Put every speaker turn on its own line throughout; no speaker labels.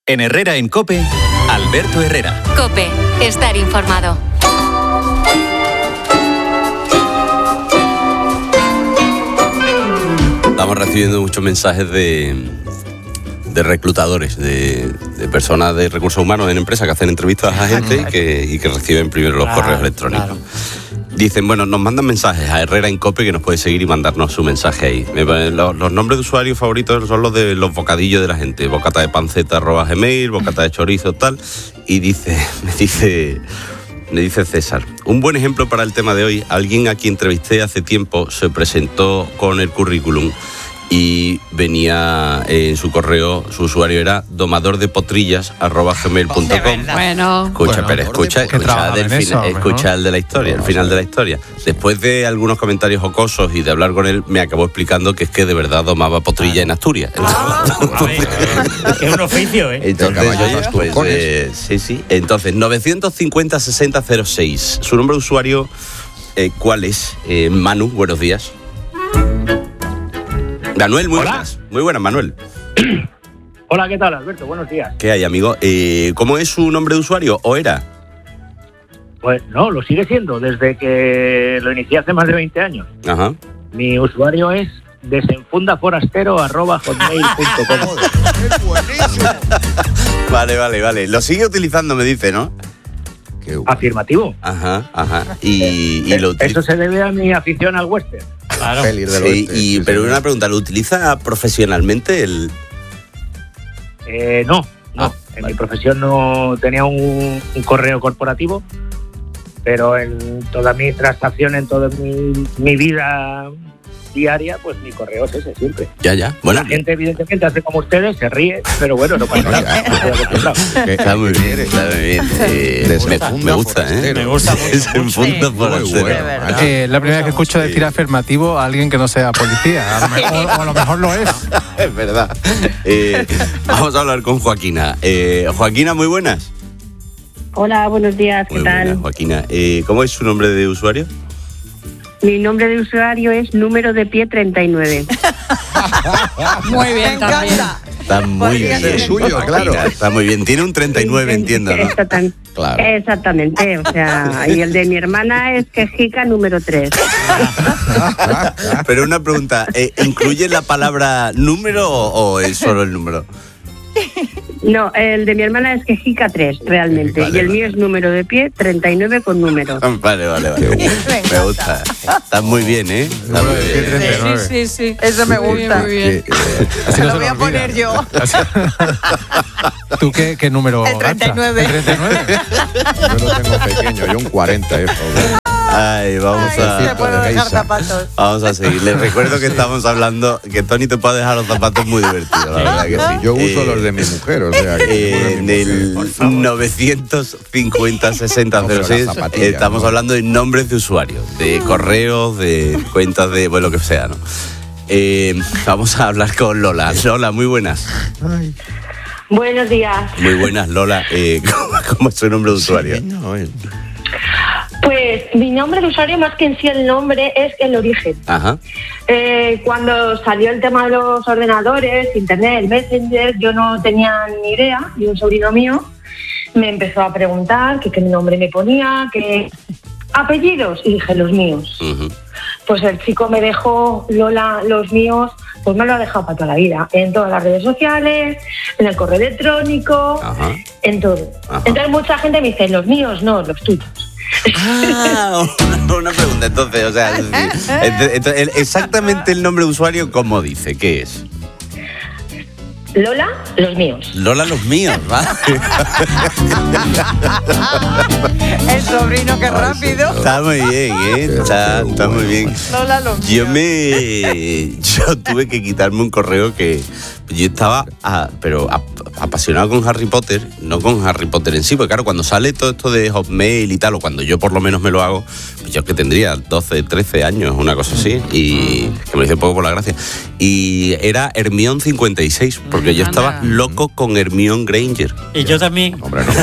En Herrera en COPE, Alberto Herrera.
COPE, estar informado.
Estamos recibiendo muchos mensajes de reclutadores, de personas de recursos humanos en empresas que hacen entrevistas a gente y que reciben primero los correos electrónicos. Claro. Dicen, bueno, nos mandan mensajes a Herrera en COPE, que nos puede seguir y mandarnos su mensaje ahí. Los nombres de usuarios favoritos son los de los bocadillos de la gente. Bocata de panceta @gmail, bocata de chorizo, tal. Y me dice César, un buen ejemplo para el tema de hoy. Alguien a quien entrevisté hace tiempo se presentó con el currículum y venía en su correo, su usuario era domadordepotrillas@gmail.com.
Bueno,
escucha el de la historia, el final de la historia. Después de algunos comentarios jocosos y de hablar con él, me acabó explicando que es que de verdad domaba potrilla en Asturias.
Es un oficio, ¿eh?
Entonces, sí. Entonces, 950-6006. Su nombre de usuario, ¿cuál es? Manu, buenos días. Manuel, muy buenas. Muy buenas, Manuel.
Hola, ¿qué tal, Alberto? Buenos días.
¿Qué hay, amigo? ¿Cómo es su nombre de usuario o era?
Pues no, lo sigue siendo desde que lo inicié hace más de 20 años.
Ajá.
Mi usuario es desenfundaforastero@hotmail.com.
¡Es buenísimo!
Vale. Lo sigue utilizando, me dice, ¿no?
Afirmativo.
Ajá. Y lo utiliza.
Eso se debe a mi afición al western.
Claro. Sí, pero una pregunta, ¿lo utiliza profesionalmente el...?
No. En mi profesión no tenía un correo corporativo, pero en toda mi transacción, en toda mi vida diaria, pues mi correo es ese siempre.
Ya. Bueno,
la gente evidentemente hace como ustedes, se ríe, pero bueno, no pasa nada.
Está muy bien. Me gusta, ¿eh?
Me gusta mucho.
Desenfunda forastero.
La primera vez que escucho decir afirmativo a alguien que no sea policía. A lo mejor lo es.
Es verdad. Vamos a hablar con Joaquina. Joaquina, muy buenas.
Hola, buenos días, ¿qué tal?
Buenas, Joaquina. ¿Cómo es su nombre de usuario?
Mi nombre de usuario es número de pie 39.
Muy bien, también.
Está muy bien.
Es suyo, claro.
Está muy bien. Tiene un 39, entiendo, ¿no?
Claro. Exactamente. O sea, y el de mi hermana es quejica número 3.
Pero una pregunta, ¿incluye la palabra número o es solo el número?
No, el de mi hermana es quejica 3, realmente. Vale, y el mío es número de pie 39 con número.
Vale. Me gusta. Está muy bien, ¿eh? Está muy bien.
Sí. Eso me gusta. Muy bien.
Así
lo voy a poner yo.
¿Tú qué número?
El 39.
¿El 39?
Yo lo tengo pequeño, yo un 40,
Ay, vamos a seguir. Les recuerdo que estamos hablando, que Tony te puede dejar los zapatos muy divertidos, la verdad que sí.
Yo uso los de mi mujer, o sea que
en el 950-6006 estamos hablando de nombres de usuarios, de correos, de cuentas de, bueno, lo que sea, ¿no? Vamos a hablar con Lola. Lola, muy buenas.
Buenos días.
Muy buenas, Lola. ¿Cómo es su nombre de usuario?
Pues mi nombre de usuario, más que en sí el nombre, es el origen.
Ajá.
Cuando salió el tema de los ordenadores, internet, el Messenger, yo no tenía ni idea, y un sobrino mío me empezó a preguntar qué nombre me ponía, qué apellidos, y dije los míos.
Uh-huh.
Pues el chico me dejó Lola, los míos, pues me lo ha dejado para toda la vida, en todas las redes sociales, en el correo electrónico,
ajá,
en todo.
Ajá.
Entonces mucha gente me dice, los míos no, los tuyos.
Una pregunta, entonces, o sea, exactamente el nombre de usuario, ¿cómo dice? ¿Qué es?
Lola, los míos.
Lola, los míos, ¿va?
El sobrino, qué rápido.
Está muy bien, ¿eh? Está muy bien.
Lola, los míos.
Yo tuve que quitarme un correo que yo estaba apasionado con Harry Potter, no con Harry Potter en sí, porque claro, cuando sale todo esto de Hotmail y tal, o cuando yo por lo menos me lo hago, pues yo que tendría 12, 13 años, una cosa así, y que me hice un poco por la gracia, y era Hermione 56, porque yo estaba loco con Hermione Granger.
Y yo también.
Hombre, no.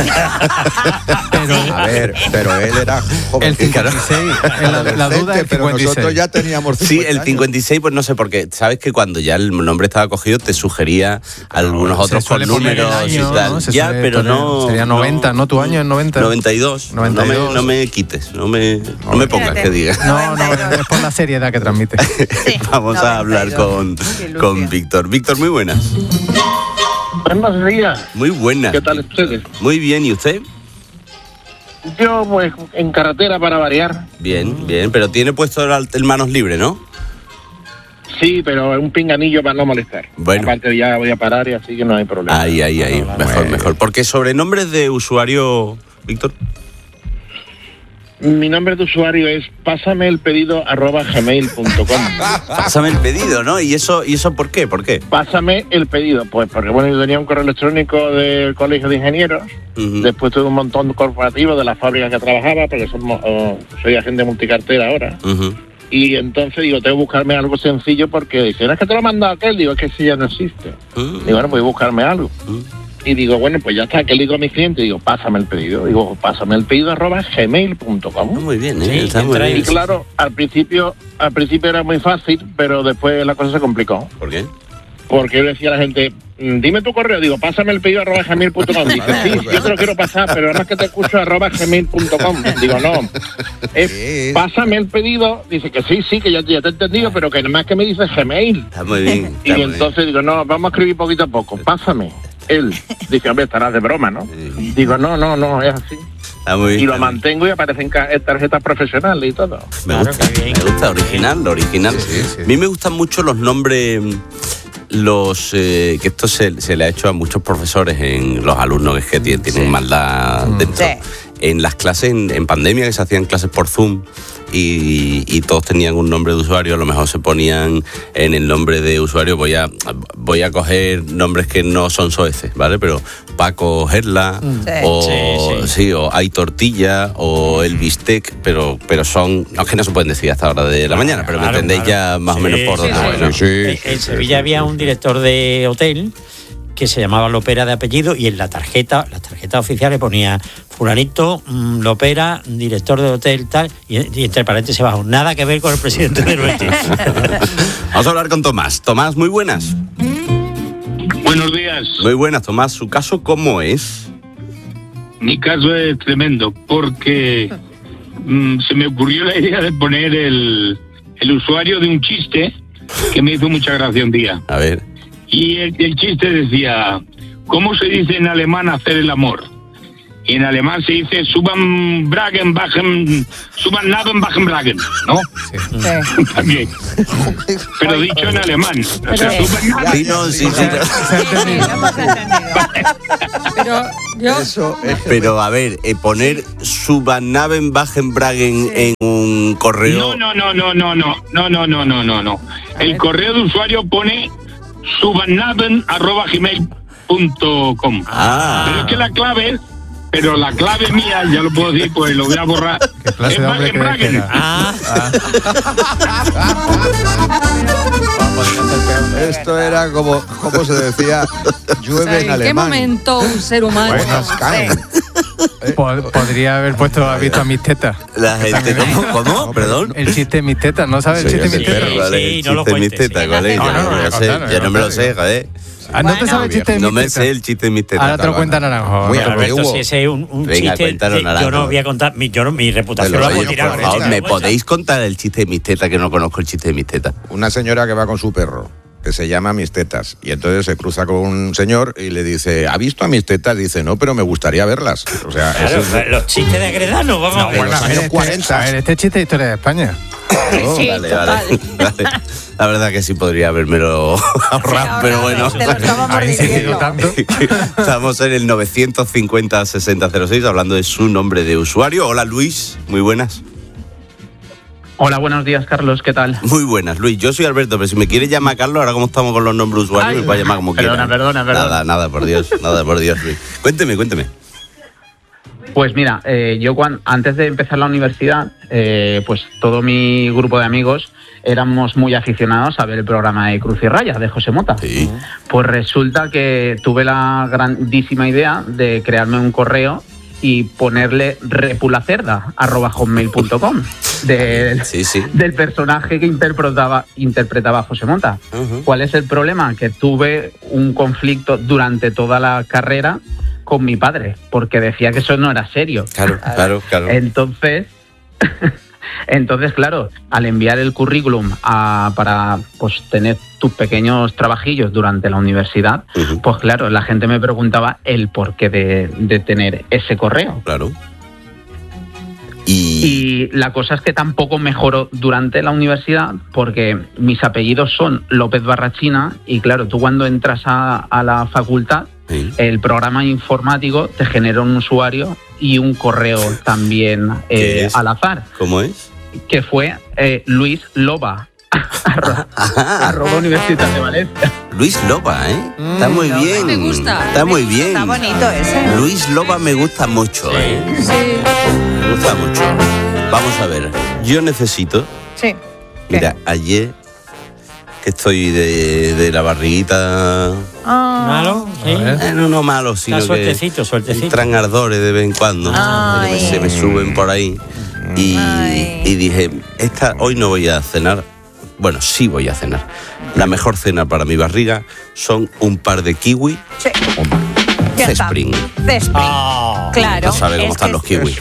A ver, pero él era joven.
El 56, la duda es
pero nosotros ya teníamos 50
Sí, el 56, pues no sé, porque sabes que cuando ya el nombre estaba cogido te sugiere brujería, algunos otros con números
año,
y tal.
¿no?
Ya, pero
poner,
no...
Sería 90, ¿no? ¿Tu año es 90?
92.
92.
No me quites, no me pongas que diga.
No, es por la seriedad que transmite.
Sí,
Vamos a hablar
92.
con Víctor. Víctor, muy buenas.
Buenos días.
Muy buenas.
¿Qué tal ustedes?
Muy bien, ¿y usted?
Yo, pues, en carretera para variar.
Bien, pero tiene puesto el manos libre, ¿no?
Sí, pero un pinganillo para no molestar.
Bueno.
Aparte ya voy a parar y así que no hay problema.
Ahí. Mejor. Porque sobrenombres de usuario, Víctor.
Mi nombre de usuario es pásameelpedido@gmail.com.
Pásame el pedido, ¿no? ¿Y eso por qué? ¿Por qué?
Pásame el pedido. Pues porque, bueno, yo tenía un correo electrónico del Colegio de Ingenieros. Después tuve un montón de corporativos de las fábricas que trabajaba, porque soy agente multicartera ahora. Y entonces digo, tengo que buscarme algo sencillo porque dicen, es que te lo ha mandado aquel. Digo, es que ese ya no existe. Digo, bueno, pues voy a buscarme algo. Y digo, bueno, pues ya está, que le digo a mi cliente, digo, pásame el pedido. Digo, pásame el pedido @gmail.com.
Muy bien,
Sí,
está muy bien.
Y claro, al principio era muy fácil, pero después la cosa se complicó.
¿Por qué?
Porque yo decía a la gente, dime tu correo. Digo, pásame el pedido @gmail.com. Dice, sí, yo te lo quiero pasar, pero además que te escucho @gmail.com. Digo, no, pásame el pedido. Dice que sí, que ya te he entendido, pero que además que me dice Gmail.
Está muy bien.
Y entonces digo, no, vamos a escribir poquito a poco. Pásame. Él dice, hombre, estarás de broma, ¿no? Digo, no, es así.
Está muy bien.
Y lo mantengo y aparecen tarjetas profesionales y todo.
Me gusta, original.
Sí.
A mí me gustan mucho los nombres, que esto se le ha hecho a muchos profesores, en los alumnos que tienen maldad dentro.
Sí.
En las clases, en pandemia, que se hacían clases por Zoom, y todos tenían un nombre de usuario, a lo mejor se ponían en el nombre de usuario, voy a coger nombres que no son soeces, ¿vale? Pero Paco Gerla, o Hay Tortilla, o El Bistec, pero son, no, que no se pueden decir hasta hora de la mañana, pero me entendéis ya más o menos por dónde voy, ¿no?
En Sevilla había un director de hotel que se llamaba Lopera de apellido, y en las tarjetas oficiales ponía fulanito, Lopera, director de hotel, tal, y entre paréntesis abajo, nada que ver con el presidente del Betis.
Vamos a hablar con Tomás. Tomás, muy buenas.
Buenos días.
Muy buenas, Tomás. ¿Su caso cómo es?
Mi caso es tremendo, porque se me ocurrió la idea de poner el usuario de un chiste que me hizo mucha gracia un día.
A ver.
Y el chiste decía, ¿cómo se dice en alemán hacer el amor? Y en alemán se dice suban Bragen, bajen, suban Naben, bajen Bragen, ¿no?
Sí.
También. Pero dicho en alemán. O sea, suban Naben.
Sí. Pero a ver, poner Subanaben Bajenbragen en un correo.
No. El correo de usuario pone subanaben@gmail.com. Pero es que la clave mía, ya lo puedo decir, pues lo voy a borrar.
¿Qué clase de hombre crees que era?
Esto era como se decía, llueve en
¿En
alemán.
qué momento un ser humano?
Podría haber puesto, ¿has visto a mis tetas?
La gente, ¿cómo? Perdón.
El chiste de mis tetas, ¿no sabes el chiste de mis tetas?
No lo cuentes. ¿Cuál es? Ya no me lo sé, joder.
¿No te sabes el chiste de mis tetas?
No me sé el chiste de mis tetas.
Ahora te lo cuenta Naranjo.
Alberto, si ese es un
Venga,
chiste,
Naranjo.
yo no voy a contar, mi reputación la voy a tirar.
Por favor, ¿me podéis contar el chiste de mis tetas, que no conozco el chiste de mis tetas?
Una señora que va con su perro, que se llama Mis Tetas, y entonces se cruza con un señor y le dice, ¿ha visto a mis tetas? Dice, no, pero me gustaría verlas. O sea,
claro, los chistes de Agredano, vamos a ver.
Bueno, a ver, este chiste de historia de España.
Sí, vale. La verdad que sí podría habérmelo ahorrado, pero bueno. Estamos en el 950-6006 hablando de su nombre de usuario. Hola, Luis, muy buenas.
Hola, buenos días, Carlos, ¿qué tal?
Muy buenas, Luis. Yo soy Alberto, pero si me quieres llamar Carlos, ahora como estamos con los nombres usuarios, me puedes llamar como quieras.
Perdona.
Nada, por Dios, Luis. Cuénteme.
Pues mira, yo antes de empezar la universidad, pues todo mi grupo de amigos éramos muy aficionados a ver el programa de Cruz y Raya, de José Mota.
Sí.
Pues resulta que tuve la grandísima idea de crearme un correo y ponerle repulacerda@hotmail.com. del personaje que interpretaba José Mota. ¿Cuál es el problema? Que tuve un conflicto durante toda la carrera con mi padre, porque decía que eso no era serio.
Claro.
Entonces, claro, al enviar el currículum para pues tener tus pequeños trabajillos durante la universidad, pues claro, la gente me preguntaba el porqué de tener ese correo.
Claro.
Y la cosa es que tampoco mejoró durante la universidad, porque mis apellidos son López Barrachina, y claro, tú cuando entras a la facultad, el programa informático te genera un usuario y un correo también al azar.
¿Cómo es?
Que fue Luis Loba, @, Universidad de Valencia.
Luis Loba, está muy bien.
Me gusta.
Está muy bien.
Está bonito ese.
Luis Loba me gusta mucho, Me gusta mucho. Vamos a ver, yo necesito...
Sí.
Mira, ayer que estoy de la barriguita...
¿Malo? Sí.
No malo, sino
suertecito.
Entran ardores de vez en cuando. Se me suben por ahí. Y dije, hoy no voy a cenar. Bueno, sí voy a cenar. La mejor cena para mi barriga son un par de kiwi.
Sí.
Cespring.
Claro.
No sabe cómo están los kiwis.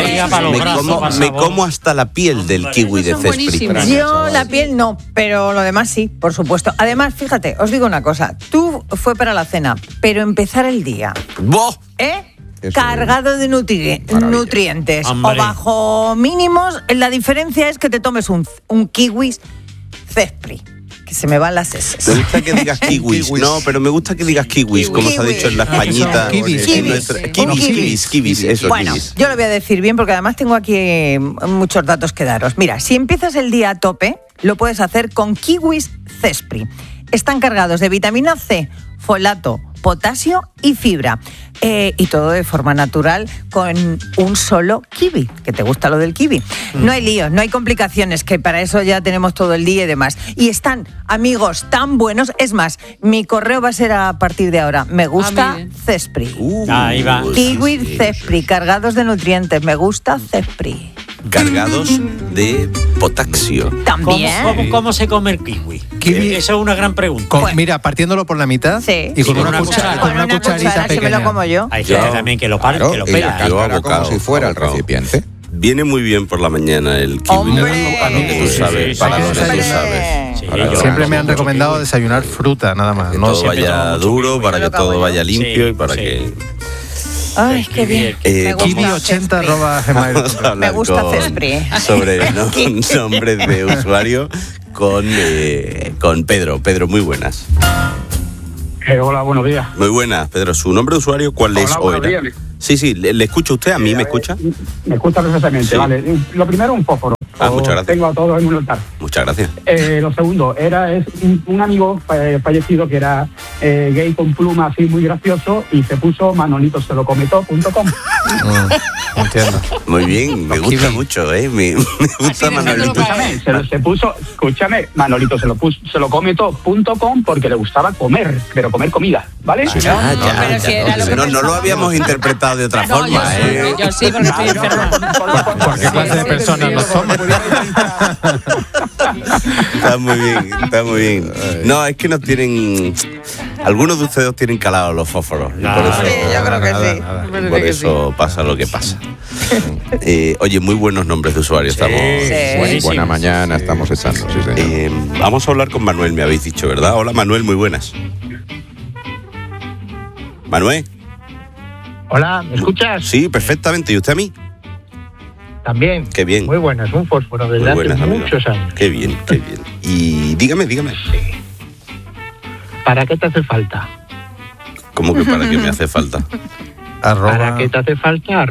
Me como hasta la piel del kiwi de Cespring.
Yo la piel no, pero lo demás sí, por supuesto. Además, fíjate, os digo una cosa. Tú fue para la cena, pero empezar el día...
¡Boh!
Cargado de nutrientes.
Hombre.
O bajo mínimos, la diferencia es que te tomes un kiwi Cespring. Que se me van las S.
Me gusta que digas kiwis. No, pero me gusta que digas kiwis, como se ha dicho en la Españita. Kiwis. Eso,
bueno,
kiwis.
yo lo voy a decir bien porque además tengo aquí muchos datos que daros. Mira, si empiezas el día a tope, lo puedes hacer con kiwis Cespring. Están cargados de vitamina C, folato, potasio y fibra. Y todo de forma natural con un solo kiwi, que te gusta lo del kiwi. No hay líos, no hay complicaciones, que para eso ya tenemos todo el día y demás. Y están, amigos, tan buenos. Es más, mi correo va a ser a partir de ahora. Me gusta Cespring.
Ahí va.
Kiwi Cespring, cargados de nutrientes. Me gusta Cespring.
Cargados de potasio.
También.
¿Cómo se come el kiwi? Esa es una gran pregunta.
Mira, partiéndolo por la mitad y con una cucharita
si
pequeña.
me lo como yo.
Hay gente también que lo pela.
Como si fuera el recipiente.
Viene muy bien por la mañana el kiwi. Para lo que tú sabes. Para lo que tú sabes.
Siempre me han recomendado desayunar fruta, nada más.
Que todo vaya duro, para que todo vaya limpio y para que...
Ay, qué bien.
Kiwi80@gmail.com.
Me gusta Cespring.
Sobre nombres de usuario con Pedro. Pedro, muy buenas.
Hola, buenos días.
Muy buenas, Pedro. ¿Su nombre de usuario cuál es o era? Sí, ¿le escucha usted? ¿A mí me escucha?
Me escucha perfectamente,
sí.
Vale. Lo primero, un fósforo.
Muchas gracias.
Tengo a todos en un altar.
Muchas gracias.
Lo segundo, es un amigo fallecido que era gay con pluma así muy gracioso y se puso manolitoselocometó.com.
Entiendo.
Muy bien, me gusta mucho, me gusta Manolito.
Escúchame, manolitoselocometó.com porque le gustaba comer, pero comer comida, ¿vale?
No lo habíamos interpretado de otra forma,
Yo sí, porque estoy enferma.
¿Por qué clase de personas nos somos?
Está muy bien. No, es que nos tienen... Algunos de ustedes tienen calados los fósforos. Y por eso,
yo creo que sí.
Por eso pasa lo que pasa. Oye, muy buenos nombres de usuario. Estamos
buena mañana, estamos echando. Sí, señor.
Vamos a hablar con Manuel, me habéis dicho, ¿verdad? Hola, Manuel, muy buenas. Manuel.
Hola, ¿me escuchas?
Sí, perfectamente. ¿Y usted a mí?
También.
Qué bien.
Muy buenas, un fósforo desde hace muchos años.
Qué bien. Y dígame.
Sí. ¿Para qué te hace falta?
¿Cómo que para qué me hace falta?
¿Para qué te hace falta?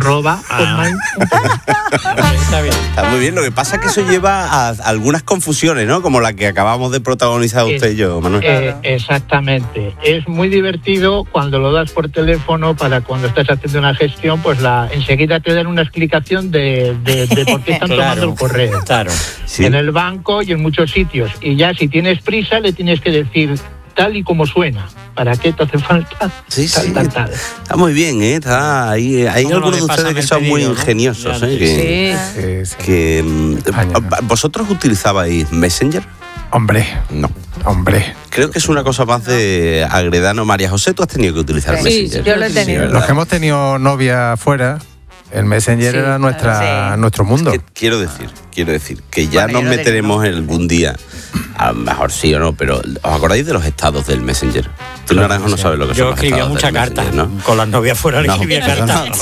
Está muy bien. Lo que pasa es que eso lleva a algunas confusiones, ¿no? Como la que acabamos de protagonizar usted y yo, Manuel.
Exactamente. Es muy divertido cuando lo das por teléfono para cuando estás haciendo una gestión, pues enseguida te dan una explicación de por qué están tomando el correo.
Claro.
Sí.
En el banco y en muchos sitios. Y ya si tienes prisa le tienes que decir tal y como suena. ¿Para qué te hace falta?
Sí, sí.
Tal.
Está muy bien, ¿eh? Está ahí. Hay algunos de ustedes que son muy ingeniosos, ¿eh? ¿Vosotros utilizabais Messenger?
Hombre.
No.
Hombre.
Creo que es una cosa más de Agredano. María José, tú has tenido que utilizar Messenger.
Yo lo he tenido.
Los que hemos tenido novia fuera, el Messenger era nuestro mundo.
Es que quiero decir que ya nos meteremos algún día, a lo mejor sí o no, pero ¿os acordáis de los estados del Messenger? Tú, Naranjo, no sabes lo que son los
escribía
estados
muchas
del
cartas,
Messenger, ¿no?
Con las novias fuera escribía cartas.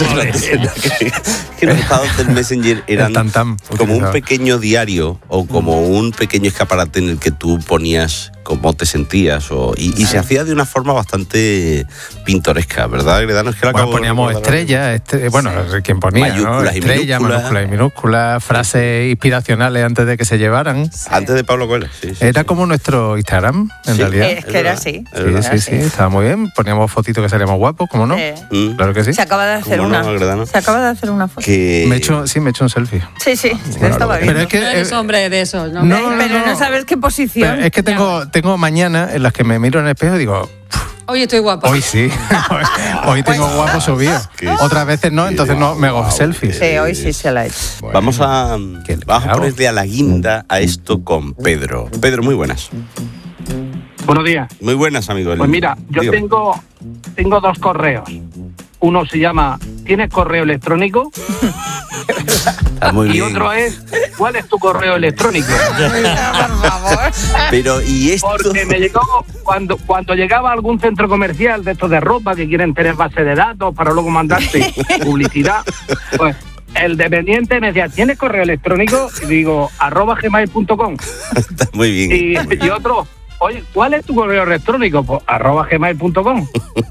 Que los estados del Messenger eran como un pequeño diario o como un pequeño escaparate en el que tú ponías cómo te sentías y se hacía de una forma bastante pintoresca, ¿verdad, Agredano? Es que
poníamos estrellas, quien ponía,
mayúsculas,
¿no? Estrellas, mayúsculas y minúsculas, frases inspiracionales antes de que se llevaran.
Antes de Pablo Coelho, sí.
Era como nuestro Instagram, en realidad.
Es que era así.
Sí, estaba muy bien. Poníamos fotitos que salíamos guapos, ¿cómo no? Claro que sí.
Se acaba de hacer una foto.
Me he hecho un selfie.
Sí, estaba bien.
Pero es que
no eres hombre de esos, ¿no?
Pero no sabes qué posición.
Pero es que tengo mañanas en las que me miro en el espejo y digo...
Hoy estoy guapa.
Hoy sí. Hoy tengo guapo subido. Otras veces no, entonces no me hago selfies.
Sí, hoy sí se la he hecho.
Bueno, vamos a ponerle a la guinda a esto con Pedro. Pedro, muy buenas.
Buenos días.
Muy buenas, amigo.
Pues mira, yo tengo 2 correos. Uno se llama ¿tienes correo electrónico?
Muy
y
bien.
otro es ¿cuál es tu correo electrónico?
Por favor.
Pero, ¿y esto?
Porque me llegó cuando llegaba a algún centro comercial de estos de ropa que quieren tener base de datos para luego mandarte publicidad, pues el dependiente me decía, ¿tienes correo electrónico? Y digo, @gmail.com.
Está muy bien.
Y otro, oye, ¿cuál es tu correo electrónico? Pues @gmail.com.